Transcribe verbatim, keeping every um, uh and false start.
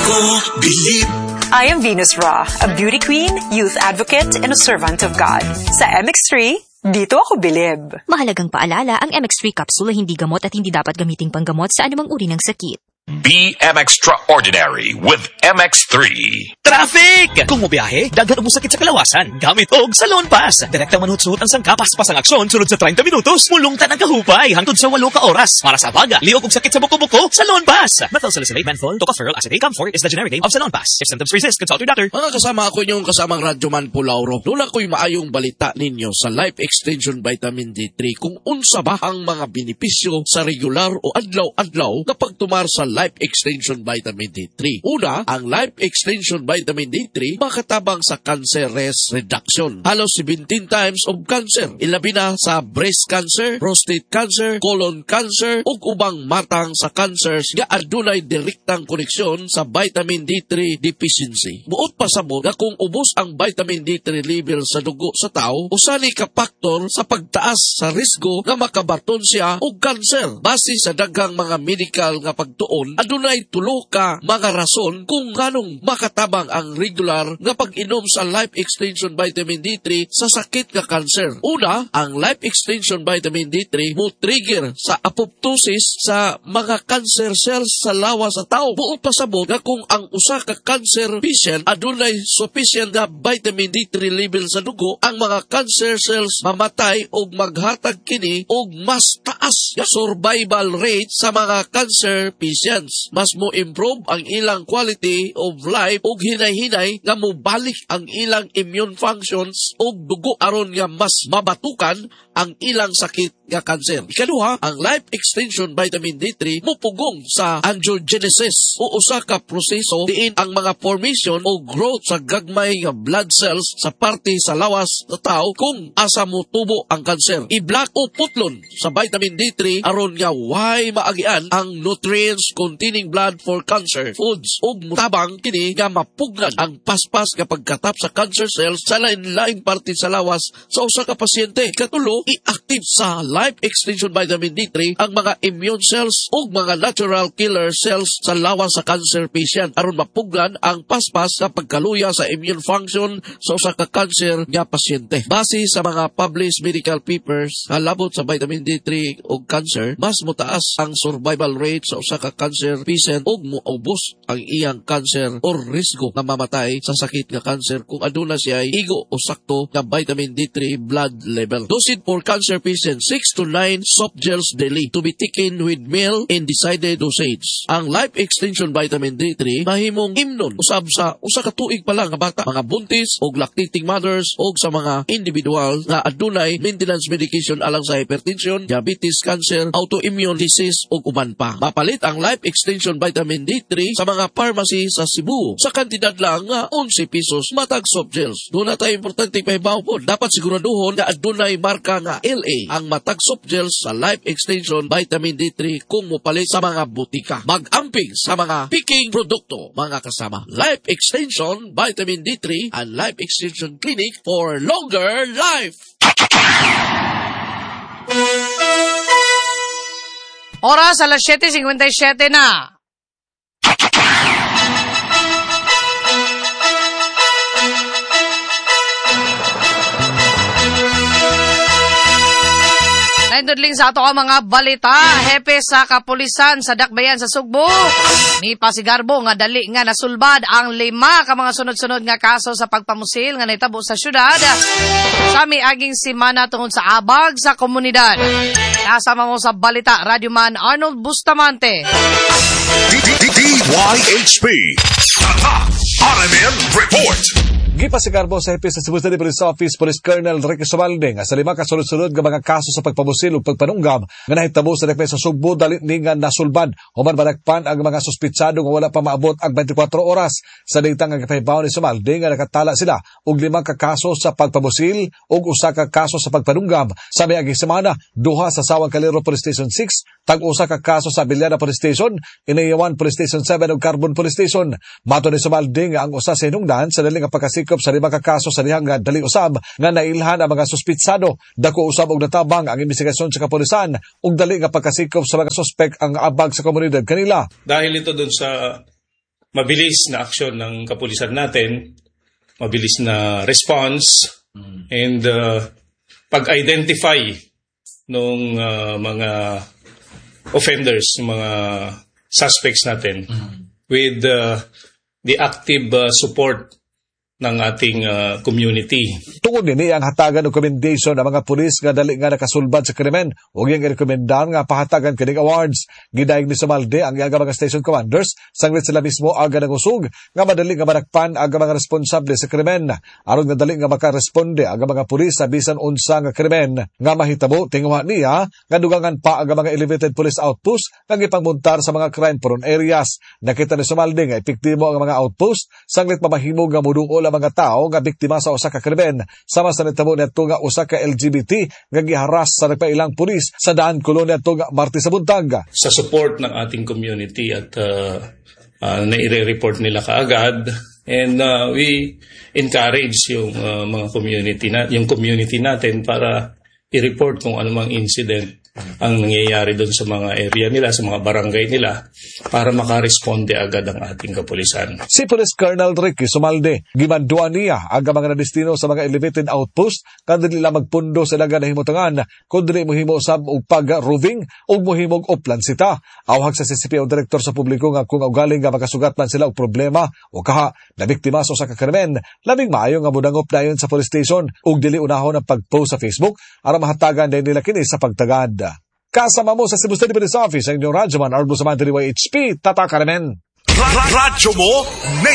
ako bilib. I am Venus Ra, a beauty queen, youth advocate, and a servant of God. Sa M X three, dito ako bilib. Mahalagang paalala, ang M X three capsule ay hindi gamot at hindi dapat gamiting panggamot sa anumang uri ng sakit. Be M Extraordinary with M X three. Traffic! Kung mobiyahe, daghan mo sakit sa kalawasan. Gamit og Salon Pass. Direktang manutsuot ang sangkapas pasang aksyon sunod sa thirty minutos. Mulungtan ang kahupay hangtod sa walo ka oras. Para sa baga, liog og sakit sa buko-buko, Salon Pass. Methylsalicylate, menthol, tocopherol, acetate, camphor is the generic name of Salon Pass. If symptoms persist, consult your doctor. Mga kasama ako inyong kasamang Radyoman Pulauro. Lula ko'y maayong balita ninyo sa Life Extension Vitamin D three kung unsa ba ang mga benepisyo sa regular o adlaw-adlaw na pagtumar sa Life Extension Vitamin D three. Una, ang Life Extension Vitamin D three makatabang sa cancer risk reduction. Halos seventeen times of cancer. Ilabi na sa breast cancer, prostate cancer, colon cancer, ug ubang matang sa cancers nga adunay direktang koneksyon sa vitamin D three deficiency. Buot pa sa mo na kung ubos ang vitamin D three level sa dugo sa tao, usani ka faktor sa pagtaas sa risgo nga makabaton siya og cancer. Base sa daghang mga medical nga pagtuon, adunay tulo ka mga rason kung nganong makatabang ang regular nga pag-inom sa Life Extension Vitamin D three sa sakit nga cancer. Una, ang Life Extension Vitamin D three mo trigger sa apoptosis sa mga cancer cells sa lawas sa tao. Buot pasabot nga kung ang usa ka cancer patient adunay sufficient nga vitamin D three level sa dugo, ang mga cancer cells mamatay og maghatag kini og mas taas nga survival rate sa mga cancer patients. Mas mo improve ang ilang quality of life ug hinay-hinay nga mobalik ang ilang immune functions ug dugo aron nga mas mabatukan ang ilang sakit nga cancer. Ikaduha, ang Life Extension Vitamin D three mupugong sa angiogenesis o usa ka proseso diin ang mga formation o growth sa gagmay nga blood cells sa parte sa lawas sa tao kung asa mo tubo ang cancer. I-block o putlon sa vitamin D three aron nga way maagian ang nutrients containing blood for cancer foods ug mutabang kini nga mapugnan ang paspas nga pagkatap sa cancer cells sa lain-laing parte sa lawas sa usa ka pasyente. Katulo, i-active sa Life Extension Vitamin D three ang mga immune cells ug mga natural killer cells sa lawas sa cancer patient aron mapugnan ang paspas sa pagkaluya sa immune function sa usa ka cancer nga pasyente. Base sa mga published medical papers halabot sa vitamin D three ug cancer, mas mutaas ang survival rate sa usa ka cancer patient ug moubos ang iyang cancer o risgo nga mamatay sa sakit nga cancer kung aduna siya igo o sakto nga vitamin D three blood level. Dosage for cancer patients, six to nine soft gels daily to be taken with meal in decided dosage. Ang Life Extension Vitamin D three mahimong imnon usab sa usa ka tuig pa lang nga bata, mga buntis og lactating mothers og sa mga individual nga adunay maintenance medication alang sa hypertension, diabetes, cancer, autoimmune disease ug uban pa. Mapalit ang Life Extension Vitamin D three sa mga pharmacy sa Cebu sa kantidad lang nga eleven pesos matag soft gels. Doon na tayo importante pahibaw po. Dapat siguraduhon nga adunay marka nga L A ang matag soft gels sa Life Extension Vitamin D three kung mopalit sa mga butika. Mag-amping sa mga picking produkto, mga kasama. Life Extension Vitamin D three and Life Extension Clinic for longer life. Oras alas seven fifty-seven na. Naindudling sa ato ka mga balita, hepe sa kapulisan sa Dakbayan sa Sugbo. Ni Pasigarbo nga dali nga nasulbad ang lima ka mga sunod-sunod nga kaso sa pagpamusil nga naitabo sa syudad. Sa miaging simana tungod sa abag sa komunidad. Kasama mo sa balita, Radyoman Arnold Bustamante. D Y H P R M N Report. Gipasigarbo sa hepe sa Cebu City Police Office Police Colonel Ricky Subalde nga sa lima ka sunod-sunod nga mga kaso sa pagpabusil ug pagpanunggam nga nahitabo sa Dakbayan sa Sugbo dali ni nga nasulbad human balakpan ang mga suspitsado nga wala pa maabot ang twenty-four oras. Sa ditang nga gipahibaw ni Subalde nga nakatala sila og lima ka kaso sa pagpabusil ug usa ka kaso sa pagpanunggam sa miaging semana, duha sa Sawang Calero Police Station six, tag-usa ka kaso sa Bilyana Police Station, Inayawan Police Station seven ug Carbon Police Station. Mato ni Subalde nga ang usa sa hinungdan sa dali nga pagkasik sa lima ka kaso sa dihang nga dali usab nga nailhan ang mga suspitsado. Dako usab og natabang ang investigasyon sa kapulisan ug dali nga pagkasikop sa mga suspek ang abag sa komunidad kanila. Dahil ito dun sa mabilis na aksyon ng kapulisan natin, mabilis na response, and uh, pag-identify ng uh, mga offenders, mga suspects natin, with uh, the active uh, support ng ating uh, community. Tungod nini ang hatagan og commendation ng mga pulis nga dali nga nakasulbad sa krimen ug iyang rekomendar nga pahatagan kining awards. Gidayeg ni Sumalde ang iyang mga station commanders sanglit sila mismo aga nangusog nga madali nga manakpan ang mga responsable sa krimen aron nga dali nga makaresponde ang mga pulis sa bisan unsa nga krimen nga mahitabo. Tingwa niya nga dugangan pa ang mga elevated police outpost nga gipangmuntar sa mga crime prone areas. Nakita ni Sumalde nga epektibo ang mga outpost sanglit mamahimog nga mudungol ang mga tao nga biktima sa usa ka krimen sama sa nitabo nito nga usa ka L G B T nga giharas sa nagpailang pulis sa daan kolonya to nga Martes sa buntag. Sa support ng ating community at uh, uh, naire-report nila kaagad, and uh, we encourage yung uh, mga community na yung community natin para i-report kung anumang incident ang nangyayari doon sa mga area nila, sa mga barangay nila, para makaresponde agad ang ating kapulisan. Si Police Colonel Ricky Sumalde, gimanduan niya ang mga nadestino sa mga elevated outpost kada nila magpundo sa daga na himutangan kung dili mohimo sab og pag-roving o mohimog uplan sita. Awhag sa C C P o direktor sa publiko nga kung ugaling nga makasugat man sila og problema o kaha na biktima sa usa ka krimen, labing maayo nga mudangop dayon sa police station ug dili unahon ang pag-post sa Facebook aron mahatagan din nila kini sa pagtagad. Kasama mo sa Cebu City Police Office ang inyong radyoman Arbo Samantha Y H P Tata Carmen. Radyo mo